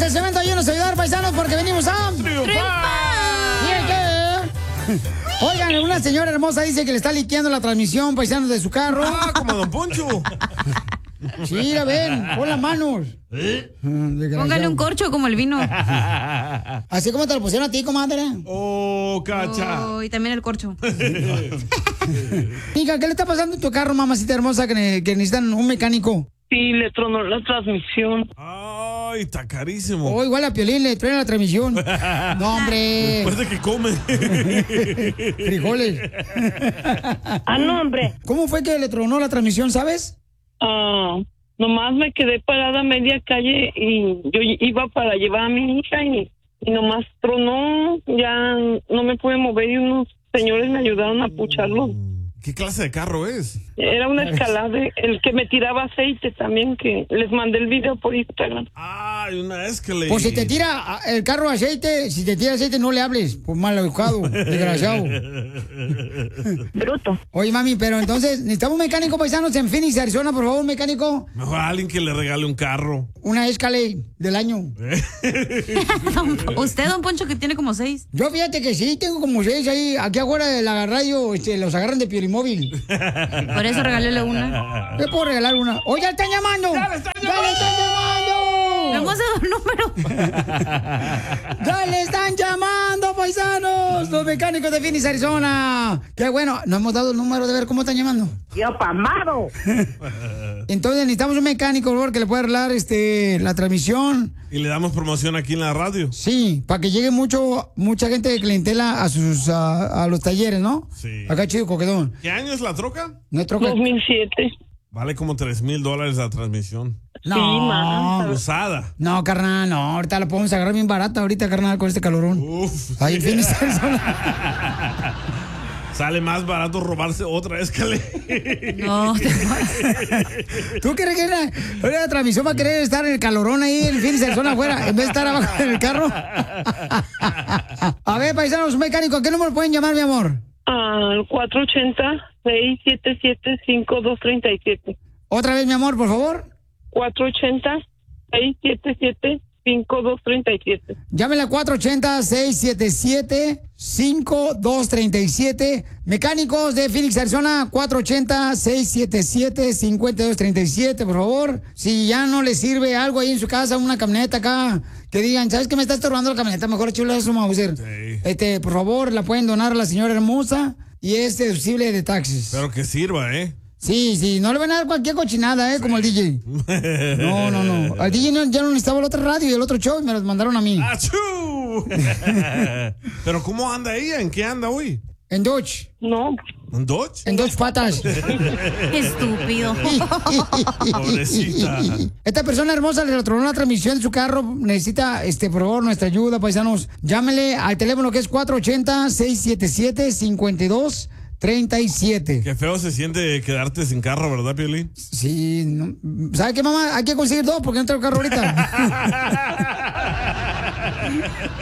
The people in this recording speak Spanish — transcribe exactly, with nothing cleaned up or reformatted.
este segmento ayúdanos a ayudar, paisanos, porque venimos a... ¡Triunfar! Oigan, una señora hermosa dice que le está liqueando la transmisión, paisanos, de su carro. Ah, como Don Poncho. Sí, mira, ven, pon las manos. ¿Eh? Póngale un corcho como el vino. Así como te lo pusieron a ti, comadre. Oh, cacha. Oh, y también el corcho. Hija, ¿qué le está pasando a tu carro, mamacita hermosa, que, ne- que necesitan un mecánico? Sí, le tronó la transmisión. Ay, está carísimo. Oh, igual a Piolín le traen la transmisión. No, hombre. Después de que come. Frijoles. Ah, no, hombre. ¿Cómo fue que le tronó la transmisión, sabes? Ah, nomás me quedé parada a media calle y yo iba para llevar a mi hija y, y nomás tronó. Ya no me pude mover y unos señores me ayudaron a pucharlo. ¿Qué clase de carro es? Era una escalada, el que me tiraba aceite también, que les mandé el video por Instagram. Ay, una Escalade. Pues si te tira el carro aceite, si te tira aceite, no le hables. Pues mal educado, desgraciado. Bruto. Oye, mami, pero entonces, necesitamos un mecánico, paisanos, en Phoenix, Arizona, por favor, un mecánico. Mejor a alguien que le regale un carro. Una Escalade del año. Usted, don Poncho, que tiene como seis. Yo fíjate que sí, tengo como seis ahí. Aquí afuera de la radio este, los agarran de Piolimóvil. Por eso regálele una. ¿Le puedo regalar una? ¡Oh, ya están llamando! ¡Ya le están llamando! ¡Ya le están llamando! Le hemos dado un número. ¡Ya le están llamando, paisanos! Los mecánicos de Phoenix, Arizona. ¡Qué bueno! No hemos dado el número de ver cómo están llamando. ¡Yo pamado! Entonces necesitamos un mecánico, por favor, que le pueda arreglar este, la transmisión. Y le damos promoción aquí en la radio. Sí, para que llegue mucho, mucha gente de clientela a sus a, a los talleres, ¿no? Sí. Acá chido, coquedón. ¿Qué año es la troca? No es troca. dos mil siete. Vale como tres mil dólares la transmisión. No, Sí, man. Usada. no, carnal, no. Ahorita la podemos agarrar bien barata, ahorita, carnal, con este calorón. Uf. Ahí en Phoenix, Arizona. Sale más barato robarse otra Escalade. No, te ¿Tú crees que la, la transmisión va a querer estar en el calorón ahí en Phoenix, Arizona, afuera, en vez de estar abajo en el carro? A ver, paisanos, un mecánico, ¿a qué número pueden llamar, mi amor? Al cuatro ochenta, seis siete siete, cinco dos tres siete. Otra vez, mi amor, por favor. cuatro ochenta, seis siete siete, cinco dos tres siete. Llámenle a cuatro ochenta, seis siete siete, cinco dos tres siete. Mecánicos de Phoenix, Arizona, cuatro ochenta, seis siete siete, cinco dos tres siete, por favor. Si ya no le sirve algo ahí en su casa, una camioneta acá, que digan, ¿sabes qué me está estorbando la camioneta? Mejor chulo eso, Mauser. Sí. Este, por favor, la pueden donar a la señora hermosa y es deducible de taxes. Pero que sirva, ¿eh? Sí, sí, no le van a dar cualquier cochinada, ¿eh? Como el D J. No, no, no. Al D J no- ya no necesitaba el otro radio y el otro show y me los mandaron a mí. ¡Achú! Pero ¿cómo anda ella? ¿En qué anda hoy? En Dodge. No, ¿En Dodge? En dos patas. Estúpido. Pobrecita. Esta persona hermosa le retronó la transmisión de su carro. Necesita, este, por favor, nuestra ayuda, paisanos. Llámele al teléfono que es cuatro ochenta, seis siete siete, cinco dos tres siete. Qué feo se siente quedarte sin carro, ¿verdad, Piolín? Sí, no, ¿sabe qué, mamá? Hay que conseguir dos porque no tengo carro ahorita.